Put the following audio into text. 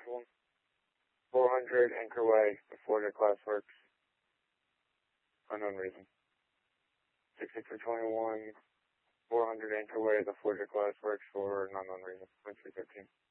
400 Anchor Way, the Florida Class Works. Unknown reason. 6321, 400 Anchor Way, the Florida Class Works for an unknown reason. 2313.